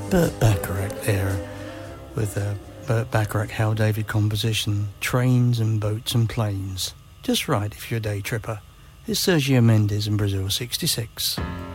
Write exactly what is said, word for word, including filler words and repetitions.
Burt Bacharach there with a Burt Bacharach Hal David composition, Trains and Boats and Planes. Just right if you're a day tripper. It's Sergio Mendes in Brazil sixty-six.